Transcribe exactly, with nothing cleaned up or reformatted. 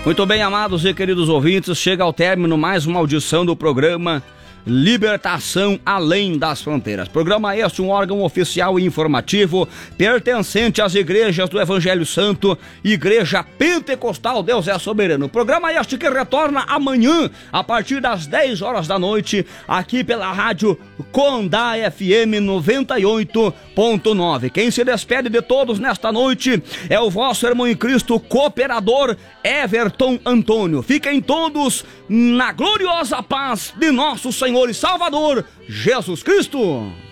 Muito bem, amados e queridos ouvintes, chega ao término mais uma audição do programa Libertação Além das Fronteiras. Programa este, um órgão oficial e informativo pertencente às igrejas do Evangelho Santo, Igreja Pentecostal Deus é Soberano. Programa este que retorna amanhã, a partir das dez horas da noite, aqui pela rádio Condá F M noventa e oito ponto nove. Quem se despede de todos nesta noite é o vosso irmão em Cristo, cooperador Everton Antônio. Fiquem todos na gloriosa paz de nosso Senhor e Salvador Jesus Cristo.